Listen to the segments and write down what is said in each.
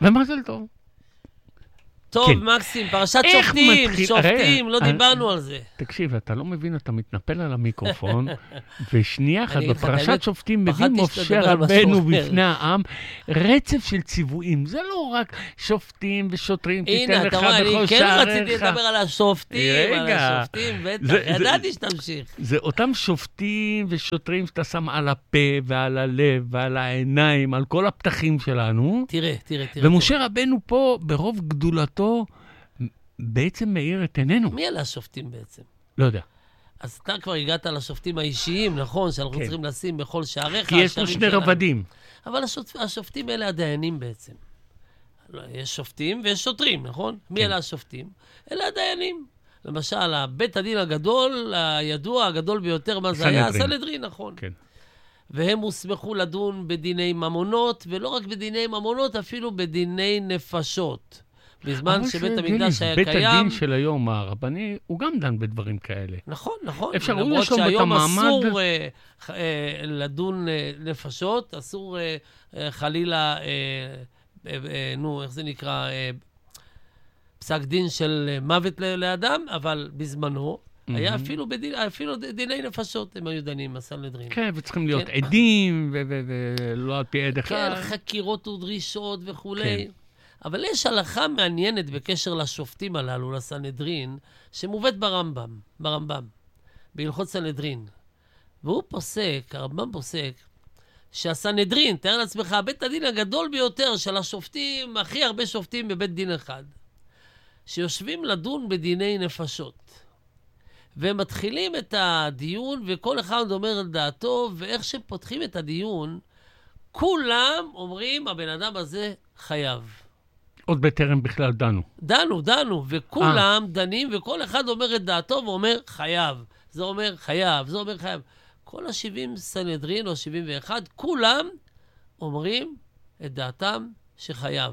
למזל טוב. טוב, כן. מקסים, פרשת שופטים, לא דיברנו על זה. תקשיב, אתה לא מבין, אתה מתנפל על המיקרופון, ושנייה אחת, אני אגיד לך, בפרשת האמת, שופטים מביא פחדתי משה שתדבר על משהו רבנו אחר. בפני העם, רצף של ציוויים. זה לא רק שופטים ושוטרים, תיתן הנה, לך אתה רואה, אני בכל כן שעריך. רציתי לדבר על השופטים, רגע. בטח, ידעתי שתמשיך. זה אותם שופטים ושוטרים שאתה שם על הפה ועל הלב ועל העיניים, על כל הפתחים שלנו. תראה. ומשה רבנו פה, ברוב גדולתו, בעצם מאיר את עינינו. מי אלה השופטים בעצם? לא יודע. אז אתה כבר הגעת לשופטים האישיים, נכון? שאנחנו צריכים לשים בכל שעריך. כי יש פה שני רבדים. אבל השופטים אלה הדיינים בעצם. יש שופטים ויש שוטרים, נכון? מי אלה השופטים? אלה הדיינים. למשל, בית הדין הגדול, הידוע, הגדול ביותר, מה זה היה? סנהדרין, נכון. כן. והם הוסמכו לדון בדיני ממונות, ולא רק בדיני ממונות, אפילו בדיני נפשות. בזמן שבית המקדש היה קיים... בית הדין של היום הרבני, הוא גם דן בדברים כאלה. נכון. אפשר, הוא למרות יש לו את שהיום המעמד... אסור לדון נפשות, אסור חלילה, איך זה נקרא, פסק דין של מוות לאדם, אבל בזמנו היה אפילו דיני נפשות, הם היו דנים, הסנהדרין. כן, וצריכים להיות עדים, ולא על פי עד אחד. כן, חקירות ודרישות וכולי. אבל יש הלכה מעניינת בקשר לשופטים הללו, לסנהדרין, שמובאת ברמב"ם, בהלכות סנהדרין. והוא פוסק, הרמב"ם פוסק, שהסנהדרין, תאר לעצמך, בית הדין הגדול ביותר של השופטים, הכי הרבה שופטים בבית דין אחד, שיושבים לדון בדיני נפשות. והם מתחילים את הדיון, וכל אחד אומר את דעתו, ואיך שפותחים את הדיון, כולם אומרים, הבן אדם הזה חייב. עוד בטרם בכלל דנו. וכולם דנים, וכל אחד אומר את דעתו ואומר חייב. זה אומר חייב. כל ה-70 סנהדרין או 71, כולם אומרים את דעתם שחייב.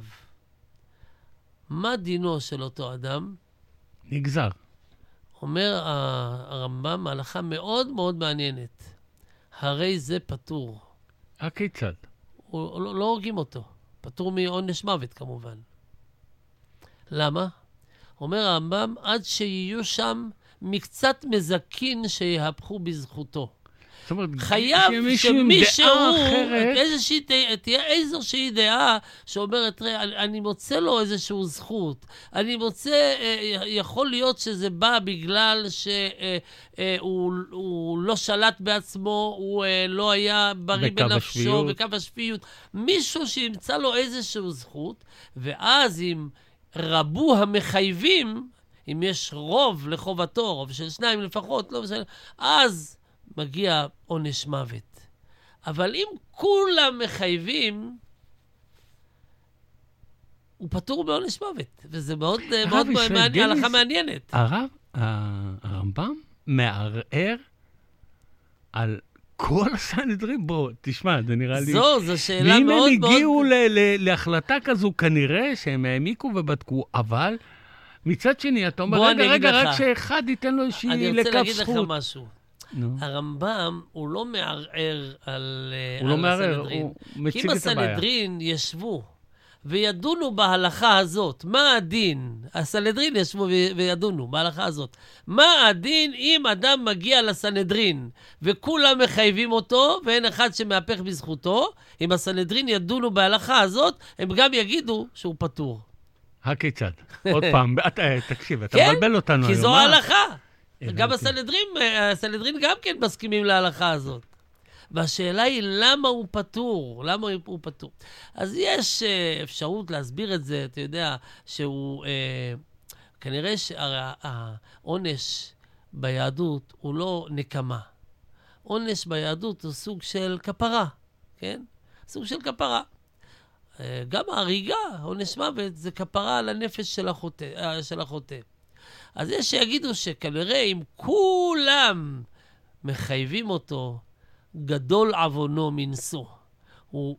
מה דינו של אותו אדם? נגזר. אומר הרמב"ם, הלכה מאוד מאוד מעניינת. הרי זה פטור. הכיצד? לא הורגים אותו. פטור מעונש מוות כמובן. למה? אומר הרמב"ם, עד שיהיו שם מקצת מזקין שיהפכו בזכותו. זאת אומרת, חייב שמישהו, תהיה איזושהי דעה שאומרת, אני מוצא לו איזושהי זכות. אני מוצא, יכול להיות שזה בא בגלל שהוא לא שלט בעצמו, הוא לא היה בריא בנפשו, בקו השפיות. מישהו שימצא לו איזושהי זכות, ואז אם רבו המחייבים, אם יש רוב לחובתו, רוב של 2 לפחות, לא בסדר, אז מגיע עונש מוות. אבל אם כולם מחייבים, הוא פטור בעונש מוות. וזה מאוד הלכה מעניינת. הרמב"ם מערער על כל הסנהדרין. בוא, תשמע, זה נראה לי... זו שאלה מאוד מאוד... ואם הם הגיעו להחלטה כזו, כנראה שהם העמיקו ובדקו, אבל מצד שני, אתה אומר, רגע, רק שאחד ייתן לו איזושהי לכף זכות. אני רוצה להגיד לך משהו. הרמב"ם הוא לא מערער על הסנהדרין. הוא מציג כי אם את הבעיה. הסנהדרין ישבו וידונו בהלכה הזאת, מה הדין? הסנהדרין ישבו וידונו בהלכה הזאת. מה הדין אם אדם מגיע לסנהדרין וכולם מחייבים אותו ואין אחד שמהפך בזכותו? אם הסנהדרין ידונו בהלכה הזאת, הם גם יגידו שהוא פטור. הכיצד? עוד פעם, תקשיב, אתה מבלבל אותנו היום. כי זו ההלכה. גם הסנהדרין גם כן מסכימים להלכה הזאת. והשאלה היא למה הוא פטור? אז יש אפשרות להסביר את זה, אתה יודע, שהוא, כנראה שהעונש ביהדות הוא לא נקמה. עונש ביהדות הוא סוג של כפרה, כן? סוג של כפרה. גם ההריגה, עונש מוות, זה כפרה על הנפש של החוטא. אז יש שיגידו שכנראה אם כולם מחייבים אותו, גדול עוונו מנשוא. הוא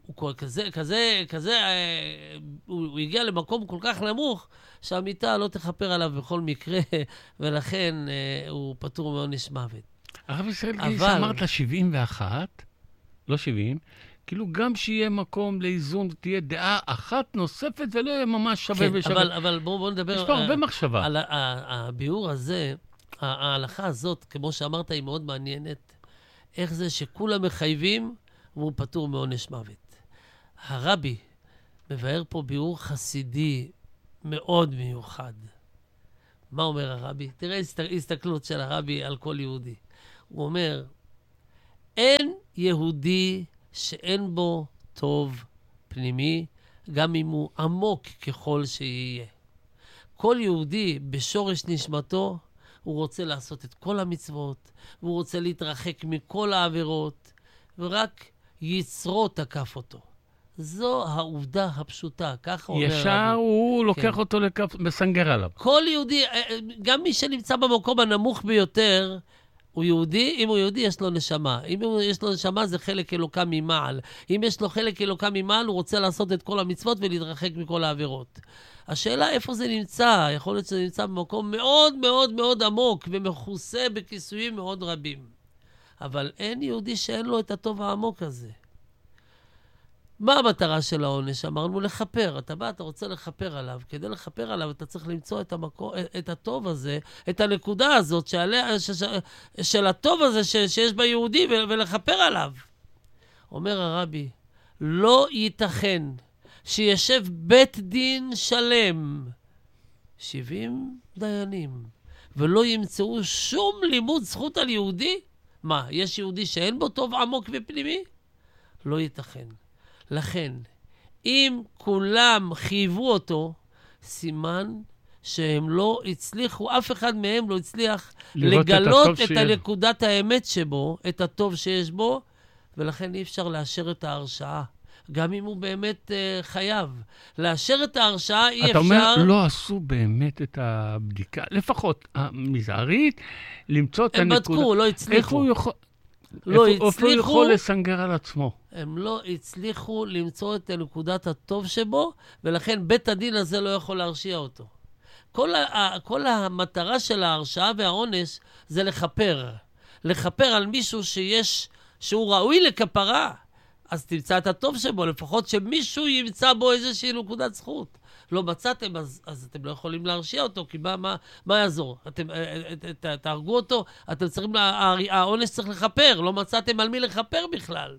הוא הגיע למקום כל כך נמוך, שהמיטה לא תכפר עליו בכל מקרה, ולכן הוא פטור מעונש מוות. הרב ישראל גיל, אמרת 71, לא 70, כאילו גם שיהיה מקום לאיזון, תהיה דעה אחת נוספת, ולא יהיה ממש שווה ושווה. אבל בואו נדבר... יש פה הרבה מחשבה. על הביאור הזה, ההלכה הזאת, כמו שאמרת, היא מאוד מעניינת. איך זה שכולם מחייבים, והוא פטור מעונש מוות. הרבי מבאר פה ביאור חסידי מאוד מיוחד. מה אומר הרבי? תראה הסתכלות של הרבי על כל יהודי. הוא אומר, אין יהודי שאין בו טוב פנימי, גם אם הוא עמוק ככל שיהיה. כל יהודי בשורש נשמתו, הוא רוצה לעשות את כל המצוות, והוא רוצה להתרחק מכל העבירות, ורק יצרו תקף אותו. זו העובדה הפשוטה, ככה אומר הרבי. ישר הוא לוקח אותו מסנגר עליו. כל יהודי, גם מי שנמצא במקום הנמוך ביותר, הוא יהודי, אם הוא יהודי יש לו נשמה. אם יש לו נשמה זה חלק אלוקה ממעל. אם יש לו חלק אלוקה ממעל, הוא רוצה לעשות את כל המצוות ולהתרחק מכל העבירות. השאלה איפה זה נמצא, יכול להיות שזה נמצא במקום מאוד מאוד מאוד עמוק ומכוסה בכיסויים מאוד רבים. אבל אין יהודי שאין לו את הטוב העמוק הזה. מה המטרה של העונש? אמרנו לכפר. אתה בא, אתה רוצה לכפר עליו. כדי לכפר עליו אתה צריך למצוא את הטוב הזה, את הנקודה הזאת של הטוב הזה שיש ביהודי ולכפר עליו. אומר הרבי, לא ייתכן שישב בית דין שלם, 70 דיינים, ולא ימצאו שום לימוד זכות על יהודי? מה, יש יהודי שאין בו טוב עמוק ופנימי? לא ייתכן. לכן, אם כולם חייבו אותו, סימן שהם לא הצליחו, אף אחד מהם לא הצליח לגלות את הנקודת האמת שבו, את הטוב שיש בו, ולכן אי אפשר לאשר את ההרשעה. גם אם הוא באמת חייב. לאשר את ההרשעה אי אפשר... אתה אומר, לא עשו באמת את הבדיקה, לפחות המזערית, למצוא את הנקודה. הם בדקו, לא הצליחו. איפה הוא יכול... איפה הוא יכול לסנגר על עצמו? הם לא הצליחו למצוא את נקודת הטוב שבו, ולכן בית הדין הזה לא יכול להרשיע אותו. כל המטרה של ההרשעה והעונש זה לכפר. לכפר על מישהו שהוא ראוי לכפרה. אז תמצא את הטוב שבו, לפחות שמישהו ימצא בו איזושהי נקודת זכות. לא מצאתם, אז אתם לא יכולים להרשיע אותו, כי מה יעזור? אתם תהרגו אותו, אתם צריכים, העונש צריך לכפר, לא מצאתם על מי לכפר בכלל.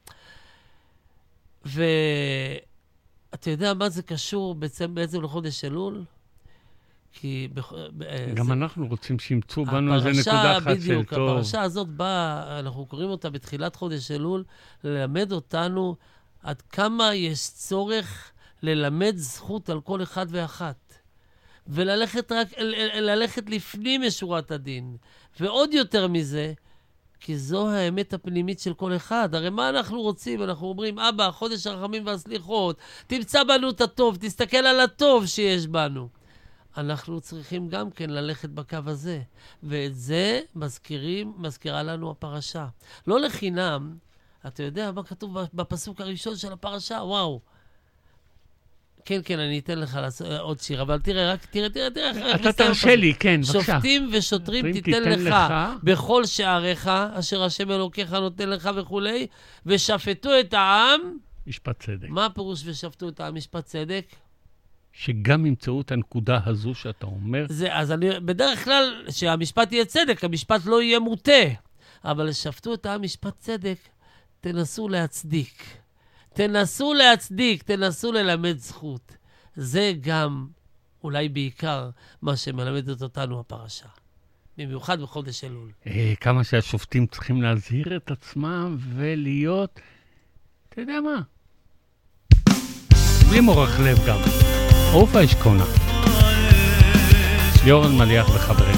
ואתה יודע מה זה קשור בעצם לחודש אלול? כי... גם אנחנו רוצים שימצאו בנו איזה נקודה אחת של טוב. הפרשה הזאת באה, אנחנו קוראים אותה בתחילת חודש אלול, ללמד אותנו עד כמה יש צורך ללמד זכות על כל אחד ואחת. וללכת לפנים משורת הדין. ועוד יותר מזה, כי זו האמת הפנימית של כל אחד. הרי מה אנחנו רוצים? אנחנו אומרים, אבא, חודש הרחמים והסליחות, תמצא בנו את הטוב, תסתכל על הטוב שיש אנחנו צריכים גם כן ללכת בקו הזה. ואת זה מזכירה לנו הפרשה. לא לחינם, אתה יודע מה כתוב בפסוק הראשון של הפרשה? וואו. כן, אני אתן לך עוד שיר, אבל תראה, תראה. אתה תרשה לי, כן, בבקשה. שופטים ושוטרים תיתן לך בכל שעריך, אשר השם אלוקיך נותן לך וכולי, ושפטו את העם. משפט צדק. מה הפירוש ושפטו את העם משפט צדק? שגם ימצאו את הנקודה הזו שאתה אומר. אז בדרך כלל, שהמשפט יהיה צדק, המשפט לא יהיה מוטה. אבל שפטו את העם משפט צדק, תנסו להצדיק. תנסו ללמד זכות. זה גם, אולי בעיקר, מה שמלמדת אותנו הפרשה. במיוחד בחודש אלול. כמה שהשופטים צריכים להזהיר את עצמם ולהיות, אתה יודע מה? בלי מורך לב גם. עופה אשכונה. ליאור אלמליח וחברים.